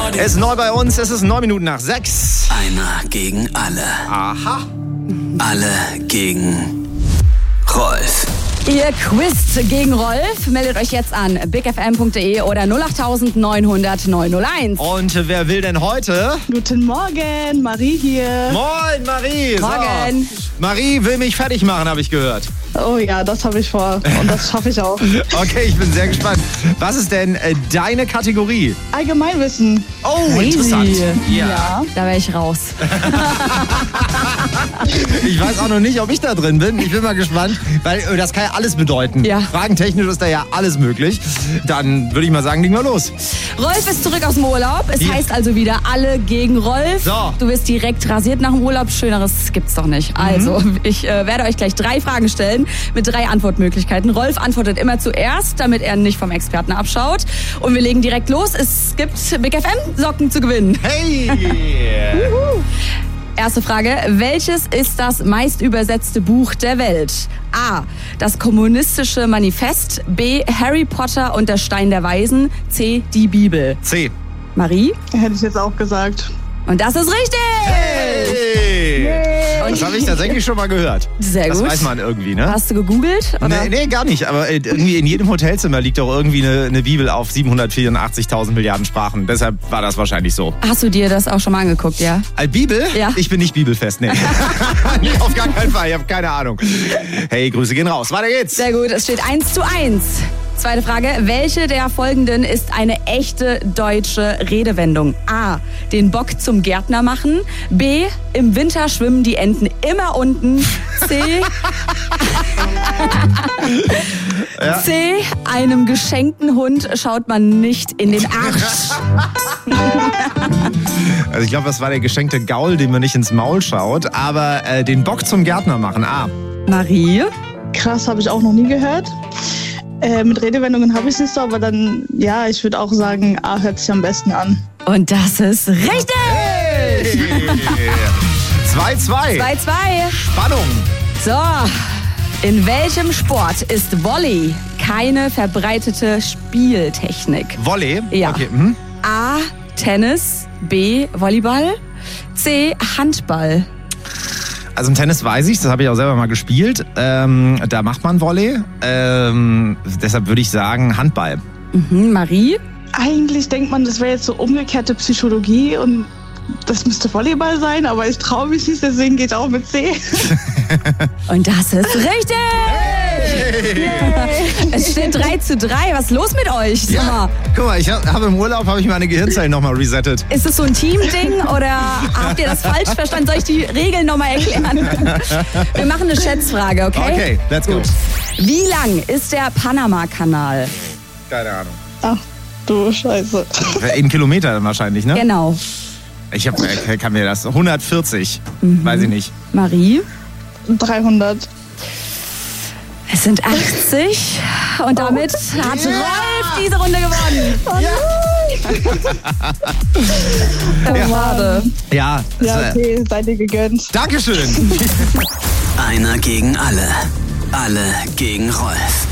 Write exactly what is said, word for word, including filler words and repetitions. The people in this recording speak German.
Es ist neu bei uns, es ist neun Minuten nach sechs. Einer gegen alle. Aha. Alle gegen Rolf. Ihr quizt gegen Rolf. Meldet euch jetzt an big f m punkt d e oder null acht neun null null neun null eins. Und wer will denn heute? Guten Morgen, Marie hier. Moin, Marie. Morgen. So. Marie will mich fertig machen, habe ich gehört. Oh ja, das habe ich vor und das schaffe ich auch. Okay, ich bin sehr gespannt. Was ist denn äh, deine Kategorie? Allgemeinwissen. Oh, Crazy. interessant. Ja. Da wäre ich raus. Ich weiß auch noch nicht, ob ich da drin bin. Ich bin mal gespannt, weil äh, das kann ja alles bedeuten. Ja. Fragentechnisch ist da ja alles möglich. Dann würde ich mal sagen, legen wir los. Rolf ist zurück aus dem Urlaub. Es Ja. heißt also wieder alle gegen Rolf. So. Du wirst direkt rasiert nach dem Urlaub. Schöneres gibt's doch nicht. Also, ich äh, werde euch gleich drei Fragen stellen mit drei Antwortmöglichkeiten. Rolf antwortet immer zuerst, damit er nicht vom Experten abschaut. Und wir legen direkt los. Es gibt Big F M-Socken zu gewinnen. Hey! Erste Frage. Welches ist das meist übersetzte Buch der Welt? A. Das kommunistische Manifest. B. Harry Potter und der Stein der Weisen. C. Die Bibel. C. Marie? Hätte ich jetzt auch gesagt. Und das ist richtig! Hey! Das habe ich tatsächlich schon mal gehört. Sehr Das gut. weiß man irgendwie, ne? Hast du gegoogelt? Oder? Nee, nee, gar nicht. Aber irgendwie in jedem Hotelzimmer liegt doch irgendwie eine, eine Bibel auf siebenhundertvierundachtzigtausend Milliarden Sprachen. Deshalb war das wahrscheinlich so. Hast du dir das auch schon mal angeguckt, ja? Als Bibel? Ja. Ich bin nicht bibelfest, nee. Nee, auf gar keinen Fall, ich habe keine Ahnung. Hey, Grüße gehen raus. Weiter geht's. Sehr gut, es steht eins zu eins. Zweite Frage. Welche der folgenden ist eine echte deutsche Redewendung? A. Den Bock zum Gärtner machen. B. Im Winter schwimmen die Enten immer unten. C. Ja. C. Einem geschenkten Hund schaut man nicht in den Arsch. Also ich glaube, das war der geschenkte Gaul, dem man nicht ins Maul schaut. Aber äh, den Bock zum Gärtner machen. A. Marie? Krass, habe ich auch noch nie gehört. Äh, mit Redewendungen habe ich es nicht so, aber dann, ja, ich würde auch sagen, A hört sich am besten an. Und das ist richtig! zwei zwei. zwei zwei. Spannung. So, in welchem Sport ist Volley keine verbreitete Spieltechnik? Volley? Ja. Okay. Mhm. A. Tennis. B. Volleyball. C. Handball. Also im Tennis weiß ich, das habe ich auch selber mal gespielt. Ähm, da macht man Volley. Ähm, deshalb würde ich sagen Handball. Mhm, Marie? Eigentlich denkt man, das wäre jetzt so umgekehrte Psychologie und das müsste Volleyball sein, aber ich traue mich nicht, deswegen geht auch mit C. Und das ist richtig! Es steht drei zu drei. Was ist los mit euch? Sag mal, Ja, guck mal, ich habe im Urlaub habe ich meine Gehirnzellen nochmal resettet. ist es so ein Teamding oder habt ihr das falsch verstanden? Soll ich die Regeln nochmal erklären? Wir machen eine Schätzfrage, okay? Okay, let's go. Wie lang ist der Panama-Kanal? Keine Ahnung. Ach du Scheiße. In Kilometern wahrscheinlich, ne? Genau. Ich hab, äh, kann mir das. hundertvierzig. Weiß ich nicht. Marie? dreihundert. Es sind achtzig und damit hat Rolf diese Runde gewonnen. Oh, schade. Ja, das, Ja, äh, okay, seid ihr gegönnt. Dankeschön. Einer gegen alle. Alle gegen Rolf.